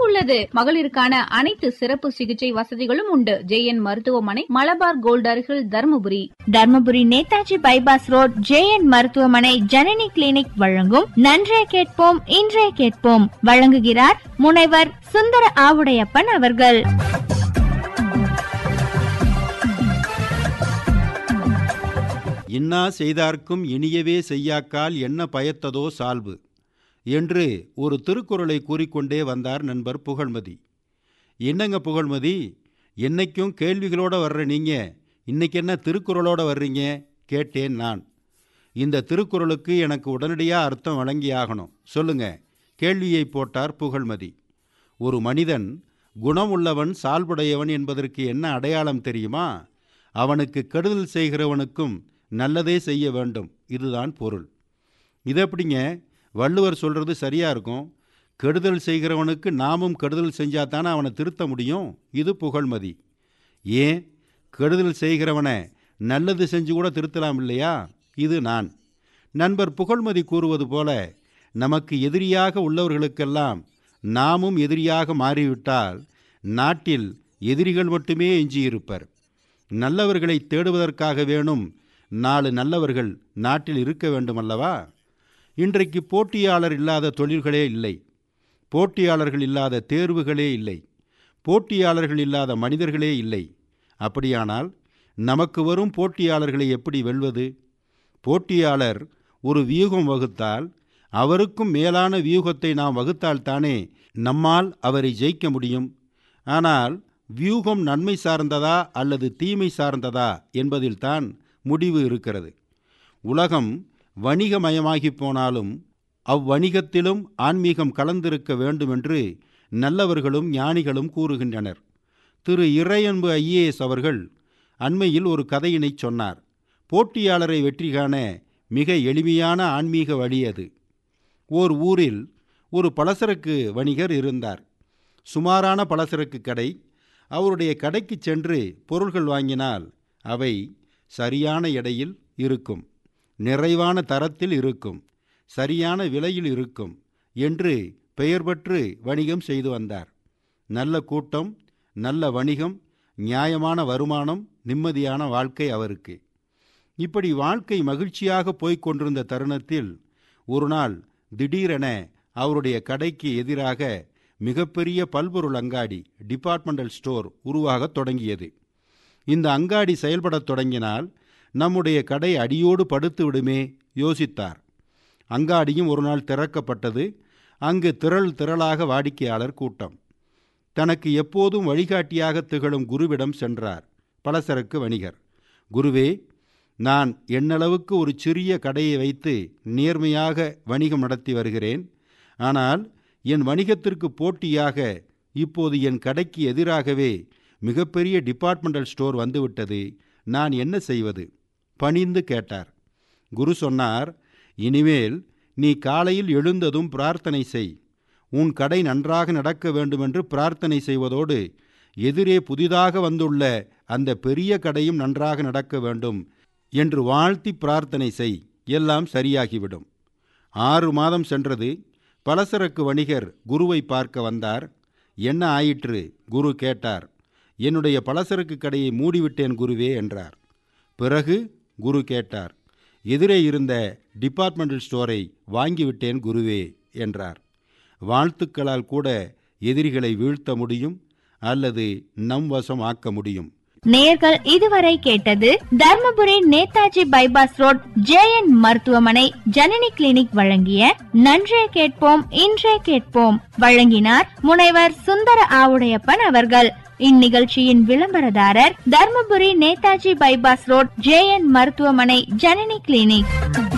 உள்ளது. மகளிருக்கான அனைத்து சிறப்பு சிகிச்சை வசதிகளும் உண்டு. JN மருத்துவமனை, மலபார் கோல்ட் அருகில், Dharmapuri. Dharmapuri Netaji bypass road JN மருத்துவமனை ஜனனி கிளினிக் வழங்கும் நன்றே கேட்போம் இன்றே கேட்போம். வழங்குகிறார் முனைவர் சுந்தர ஆவுடையப்பன் அவர்கள். இன்னா செய்தார்க்கும் இனியவே செய்யாக்கால் என்ன பயத்ததோ சால்பு என்று ஒரு திருக்குறளை கூறிக்கொண்டே வந்தார் நண்பர் புகழ்மதி. என்னங்க புகழ்மதி, என்னைக்கும் கேள்விகளோட வர்ற நீங்கள் இன்னைக்கு என்ன திருக்குறளோட வர்றீங்க கேட்டேன் நான். இந்த திருக்குறளுக்கு எனக்கு உடனடியாக அர்த்தம் வழங்கியாகணும், சொல்லுங்க கேள்வியை போட்டார் புகழ்மதி. ஒரு மனிதன் குணம் உள்ளவன் சால்புடையவன் என்பதற்கு என்ன அடையாளம் தெரியுமா? அவனுக்கு கெடுதல் செய்கிறவனுக்கும் நல்லதே செய்ய வேண்டும், இதுதான் பொருள். இது எப்படிங்க, வள்ளுவர் சொல்கிறது சரியாக இருக்கும். கெடுதல் செய்கிறவனுக்கு நாமும் கெடுதல் செஞ்சால் தானே அவனை திருத்த முடியும். இது புகழ்மதி. ஏன் கெடுதல் செய்கிறவனை நல்லது செஞ்சு கூட திருத்தலாம் இல்லையா? இது நான். நண்பர் புகழ்மதி கூறுவது போல நமக்கு எதிரியாக உள்ளவர்களுக்கெல்லாம் நாமும் எதிரியாக மாறிவிட்டால் நாட்டில் எதிரிகள் மட்டுமே எஞ்சியிருப்பர். நல்லவர்களை தேடுவதற்காக வேணும் 4 நல்லவர்கள் நாட்டில் இருக்க வேண்டும் அல்லவா? இன்றைக்கு போட்டியாளர் இல்லாத தொழில்களே இல்லை, போட்டியாளர்கள் இல்லாத தேர்வுகளே இல்லை, போட்டியாளர்கள் இல்லாத மனிதர்களே இல்லை. அப்படியானால் நமக்கு வரும் போட்டியாளர்களை எப்படி வெல்வது? போட்டியாளர் ஒரு வியூகம் வகுத்தால் அவருக்கும் மேலான வியூகத்தை நாம் வகுத்தால்தானே நம்மால் அவரை ஜெயிக்க முடியும். ஆனால் வியூகம் நன்மை சார்ந்ததா அல்லது தீமை சார்ந்ததா என்பதில்தான் முடிவு இருக்கிறது. உலகம் வணிகமயமாகி போனாலும் அவ்வணிகத்திலும் ஆன்மீகம் கலந்திருக்க வேண்டுமென்று நல்லவர்களும் ஞானிகளும் கூறுகின்றனர். திரு இறையன்பு IAS அவர்கள் அண்மையில் ஒரு கதையினை சொன்னார். போட்டியாளரை வெற்றி காண மிக எளிமையான ஆன்மீக வழி அது. ஓர் ஊரில் ஒரு பலசரக்கு வணிகர் இருந்தார். சுமாரான பலசரக்கு கடை. அவருடைய கடைக்கு சென்று பொருள்கள் வாங்கினால் அவை சரியான எடையில் இருக்கும், நிறைவான தரத்தில் இருக்கும், சரியான விலையில் இருக்கும் என்று பெயர் பெற்று வணிகம் செய்து வந்தார். நல்ல கூட்டம், நல்ல வணிகம், நியாயமான வருமானம், நிம்மதியான வாழ்க்கை அவருக்கு. இப்படி வாழ்க்கை மகிழ்ச்சியாக போய்கொண்டிருந்த தருணத்தில் ஒரு நாள் திடீரென அவருடைய கடைக்கு எதிராக மிகப்பெரிய பல்பொருள் அங்காடி, டிபார்ட்மெண்டல் ஸ்டோர் உருவாக தொடங்கியது. இந்த அங்காடி செயல்படத் தொடங்கினால் நம்முடைய கடை அடியோடு படுத்து விடுமே யோசித்தார். அங்காடியும் ஒரு நாள் திறக்கப்பட்டது. அங்கு திரளாக வாடிக்கையாளர் கூட்டம். தனக்கு எப்போதும் வழிகாட்டியாக திகழும் குருவிடம் சென்றார் பலசரக்கு வணிகர். குருவே, நான் என்னளவுக்கு ஒரு சிறிய கடையை வைத்து நேர்மையாக வணிகம் நடத்தி வருகிறேன். ஆனால் என் வணிகத்திற்கு போட்டியாக இப்போது என் கடைக்கு எதிராகவே மிகப்பெரிய டிபார்ட்மெண்டல் ஸ்டோர் வந்துவிட்டது. நான் என்ன செய்வது? பணிந்து கேட்டார். குரு சொன்னார், இனிமேல் நீ காலையில் எழுந்ததும் பிரார்த்தனை செய். உன் கடை நன்றாக நடக்க வேண்டுமென்று பிரார்த்தனை செய்வதோடு எதிரே புதிதாக வந்துள்ள அந்த பெரிய கடையும் நன்றாக நடக்க வேண்டும் என்று வாழ்த்தி பிரார்த்தனை செய். எல்லாம் சரியாகிவிடும். 6 மாதம் சென்றது. பலசரக்கு வணிகர் குருவை பார்க்க வந்தார். என்ன ஆயிற்று? குரு கேட்டார். என்னுடைய பலசரக்கு கடையை மூடிவிட்டேன் குருவே என்றார். பிறகு? குரு கேட்டார். எதிரே இருந்த டிபார்ட்மெண்டல் ஸ்டோரை வாங்கிவிட்டேன் குருவே என்றார். வாழ்த்துக்களால் கூட எதிரிகளை வீழ்த்த முடியும் அல்லது நம் வசம் ஆக்க முடியும். நேயர்கள் இதுவரை கேட்டது Dharmapuri Netaji bypass road JN மருத்துவமனை ஜனனி கிளினிக் வழங்கிய நன்றே கேட்போம் இன்றே கேட்போம். வழங்கினார் முனைவர் சுந்தர ஆவுடையப்பன் அவர்கள். இந்நிகழ்ச்சியின் விளம்பரதாரர் Dharmapuri Netaji bypass road JN மருத்துவமனை ஜனனி கிளினிக்.